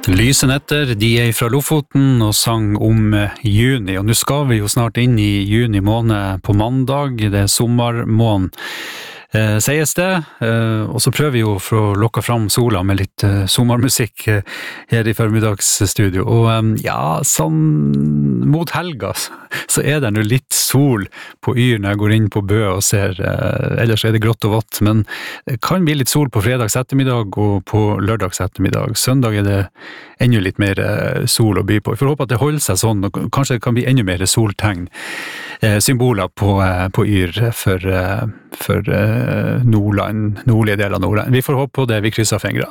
Lyse netter, de fra Lofoten og sang om juni, og nå skal vi jo snart inn i juni måned på mandag, det sommermåned. Sies det, og så prøver vi jo for å lokke fram sola med litt sommermusikk her i formiddagsstudio, og ja, sånn mot helga så det nå litt sol på Yr når jeg går inn på Bø og ser, ellers det grått og vått, men det kan bli litt sol på fredags ettermiddag og på lørdags ettermiddag. Søndag det enda litt mer sol å by på. Vi får håpe at det holder seg sånn, og kanskje det kan bli enda mer soltegn, symboler på Yr for Nordland, nordlige del av Nordland. Vi får håpe på det, vi krysser fingre.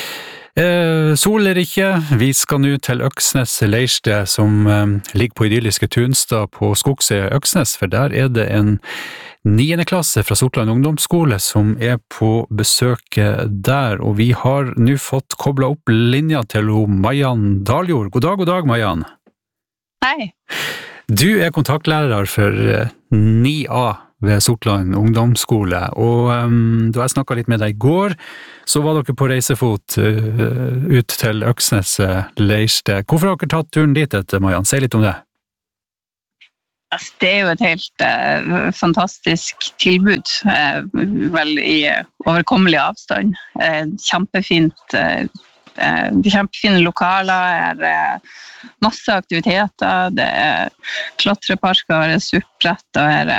Sol ikke, vi skal nå til Øksnes Leirsted, som ligger på idylliske Tunstad på Skogsøy Øksnes, for der det en 9. klasse fra Sortland ungdomsskole som på besøk der, og vi har nå fått koblet opp linja til Mariann Daljord. God dag, Mariann. Hei. Du kontaktlærer for 9A ved Sortland ungdomsskole, og da jeg snakket litt med deg I går, så var dere på reisefot ut til Øksnes Leirsted. Hvorfor har dere tatt turen dit Mariann? Si litt om det. Det jo et helt fantastisk tilbud, vel I overkommelig avstand. Kjempefint, kjempefine lokaler, masse aktiviteter, det klatreparker, supprett og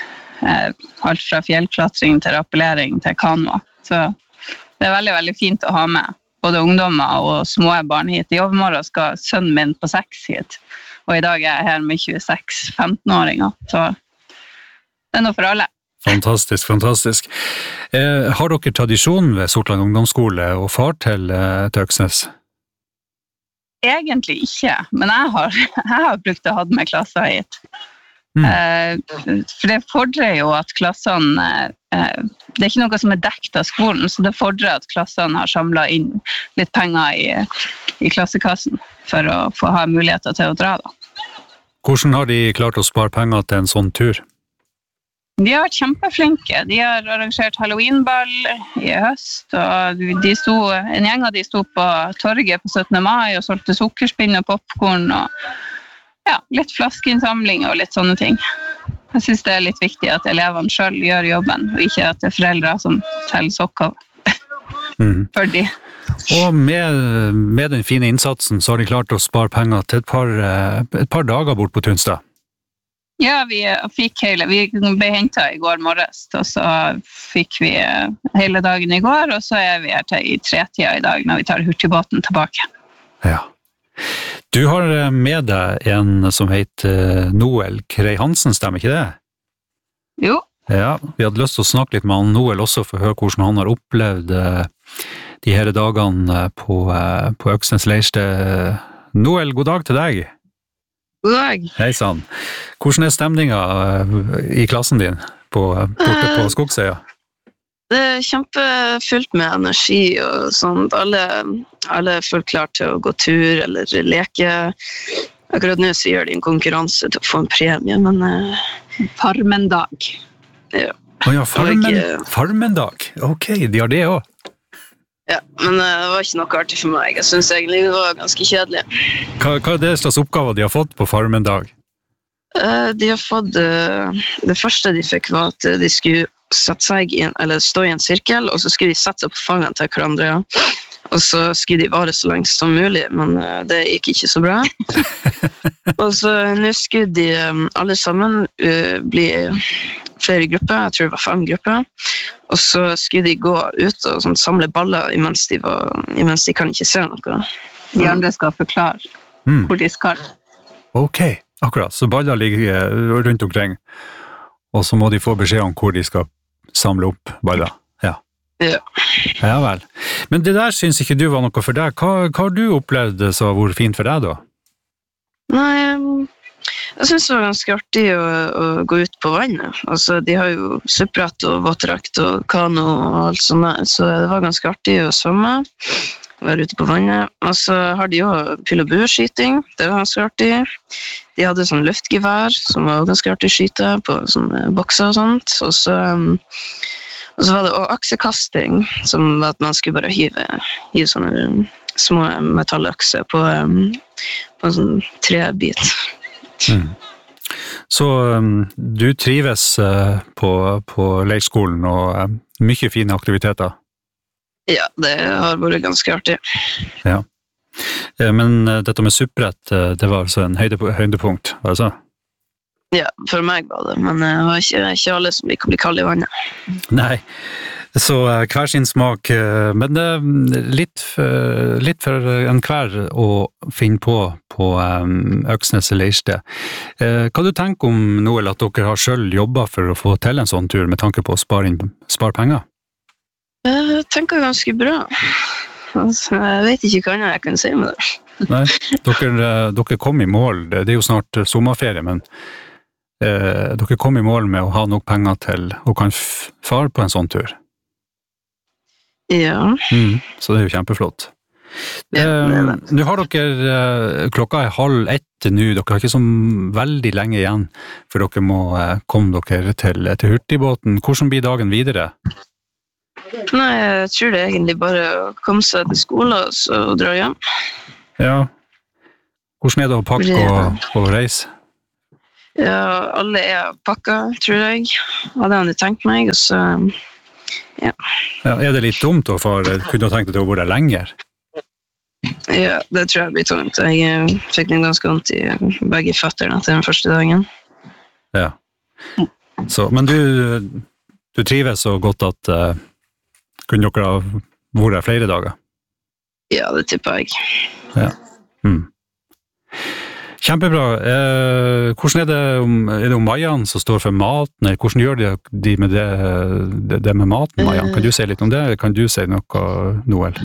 alt fra fjellklatring til rappellering til kanoa. Så det veldig, veldig fint å ha med både ungdommer og små barn hit. I overmorgen skal sønnen min på 6 hit, og I dag jeg her med 26-15-åringer. Så det noe for alle. Fantastisk, fantastisk. Har dere tradisjon ved Sortland ungdomsskole og far til Øksnes? Egentlig ikke, men jeg har brukt å ha med klasser hit. For det fordrer jo at klassene, det ikke noe som dekt av skolen, så det fordrer at klassene har samlet inn litt penger I klassekassen for å få ha muligheter til å dra da. Hvordan har de klart å spare penger til en sånn tur? De har vært kjempeflinke. De har arrangert Halloweenball I høst, og en gjeng av de sto på torget på 17. mai og solgte sukkerspinn og popcorn og litt flaskeinnsamling og litt sånne ting. Jeg synes det litt viktig at elevene selv gjør jobben, og ikke at det foreldre som teller sokker for de. Og med den fine innsatsen så har de klart å spare penger til et par dager bort på Tunstad. Ja, vi ble hentet I går morges, og så fikk vi hele dagen I går, og så vi her til I 3-tida I dag når vi tar hurtigbåten tilbake. Ja. Du har med deg en som heter Noel Krei Hansen, stemmer ikke det? Jo. Ja, vi hadde lyst til å snakke litt med han Noel også for å høre hvordan han har opplevd de her dagene på Øksnes Leirsted. Noel, god dag til deg. God dag. Hei sann. Hvordan stemningen I klassen din borte på Skogsøya? Det kjempefullt med energi og sånt. Alle folk klar til å gå tur eller leke. Akkurat nå så gjør de en konkurranse til å få en premie, men Farmendag. Ja. Ja, Farmendag. Ok, de har det også. Ja, men det var ikke noe artig for meg. Jeg synes egentlig det var ganske kjedelig. Hva det slags oppgaver de har fått på Farmendag? De har fått det første de fikk var at de skulle sette seg eller stå I en sirkel, og så skulle de sette seg på fangene til hverandre, og så skulle de vare så lenge som mulig, men det gikk ikke så bra. Og så nå skulle de alle sammen bli flere grupper, jeg tror det var 5 grupper, og så skulle de gå ut og samle baller imens de kan ikke se noe. De andre skal forklare hvor de skal. Ok, akkurat, så baller ligger rundt omkring, og så må de få beskjed om hvor de skal samle opp baller. Ja. Ja vel. Men det der synes ikke du var noe for deg. Hva har du opplevd så hvor fint for deg da? Nei, jeg synes det var ganske artig å gå ut på vannet. Altså, de har jo supprett og våtdrakt og kano og alt sånt der, så det var ganske artig å svømme. Være ute på vannet. Og så har de jo pil- og bueskyting. Det var ganske artig. De hadde sånn luftgevær, som var ganske artig å skyte på sånne bokser og sånt. Og så var det også aksekasting, som var at man skulle bare hive sånne små metalløkser på en sånn trebit. Så du trives på leirskolen og mye fine aktiviteter? Ja, det har vært ganske artig. Ja. Men dette med supprett, det var altså en høydepunkt, var det så? Ja, for meg var det, men det var ikke alle som liker å bli kald i vannet. Nei, så hver sin smak, men litt for en hver å finne på Øksnes leirsted. Hva du tenker om, Noel, at dere har selv jobbet for å få til en sånn tur med tanke på å spare penger? Jeg tenker ganske bra. Altså, jeg vet ikke hva annet jeg kan si med det. Nei, dere kom i mål, det er jo snart sommerferie, men dere kom i mål med å ha nok penger til å kan fare på en sånn tur. Ja. Så det er jo kjempeflott. Ja, Nå har dere, klokka er 12:30 nå, dere har ikke så veldig lenge igjen, for dere må komme dere til hurtigbåten. Hvordan blir dagen videre? Nei, jeg tror det er egentlig bare å komme seg til skole og så dra hjem. Ja. Hvordan er det å pakke og reise? Ja, alle er pakket, tror jeg. Og det hadde jeg tenkt meg, og så, ja. Ja, er det litt dumt å fare? Kunne du tenkt deg å være der lenger? Ja, det tror jeg blir tungt. Jeg fikk noe ganske vondt i begge føtterne til den første dagen. Ja. Så, men du trives så godt at kunne dere ha vært der flere dager? Ja, det tipper jeg. Ja. Kjempebra. Hvordan er det om Majan som står for maten, eller hvordan gjør de med det med maten, Majan? Kan du si litt om det, eller kan du si noe, Noel?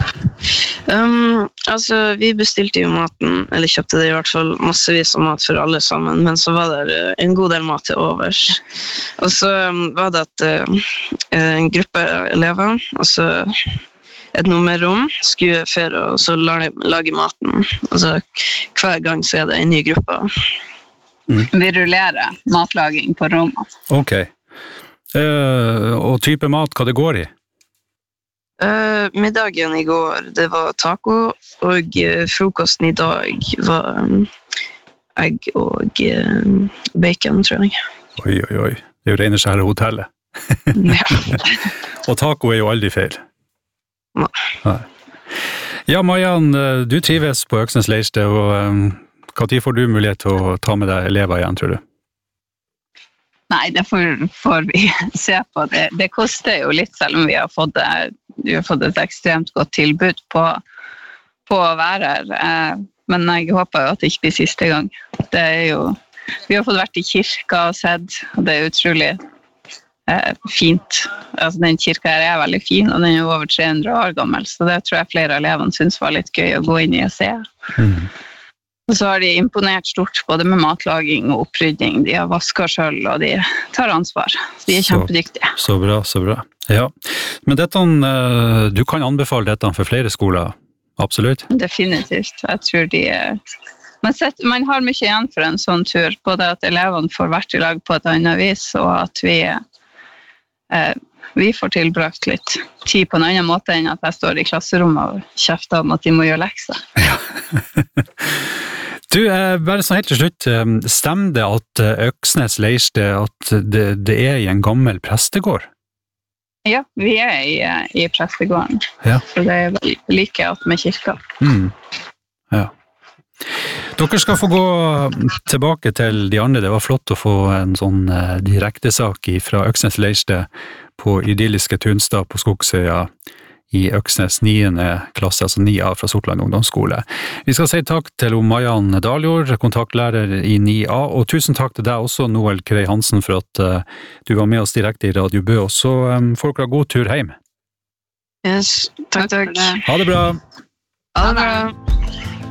Altså, vi bestilte jo maten, eller kjøpte det i hvert fall massevis av mat for alle sammen, men så var det en god del mat til overs. Og så var det at en gruppe elever, altså et nummerrom, skulle føre og så lage maten. Altså, hver gang så er det en ny gruppe. Vi rullerer matlaging på rommet. Ok. Og type mat, hva det går i? Middagen i går, det var taco, og frokosten i dag var egg og bacon, tror jeg. Oi. Det er jo rene skjære hotellet. Ja. Og taco er jo aldri feil. Nei. Ja, Majan, du trives på Øksnes leirsted, og hva tid får du mulighet til å ta med deg elever igjen, tror du? Nei, det får vi se på. Det koster jo litt, selv om vi har fått et ekstremt godt tilbud på å være her. Men jeg håper jo at det ikke blir siste gang. Det er jo, vi har fått vært i kirka og sett, og det er utrolig fint. Altså, den kirka her er veldig fin, og den er over 300 år gammel, så det tror jeg flere av elevene synes var litt gøy å gå inn i og se. Og så har de imponert stort både med matlaging og opprydding. De har vasket selv, og de tar ansvar. Så de er kjempedyktige. Så bra. Ja. Men du kan anbefale dette for flere skoler, absolutt? Definitivt. Jeg tror man har mye igjen for en sånn tur, både at elevene får vært i lag på et annet vis, og at vi får tilbrakt litt tid på en annen måte enn at jeg står i klasserommet og kjefter om at de må gjøre lekser. Ja. Du, bare sånn helt til slutt, stemmer det at Øksnes leirsted, at det er i en gammel prestegård? Ja, vi er i prestegården, ja. Så det er like at med kirka. Ja. Dere skal få gå tilbake til de andre. Det var flott å få en sånn direktesak fra Øksnes leirsted på idylliske Tunstad på Skogsøya i Øksnes 9. klasse, altså 9A fra Sortland ungdomsskole. Vi skal si takk til Majan Daljord, kontaktlærer i 9A, og tusen takk til deg også, Noel Krei Hansen, for at du var med oss direkte i Radio Bø, og så får dere god tur hjem. Yes, takk. Ha det bra! Ha det bra!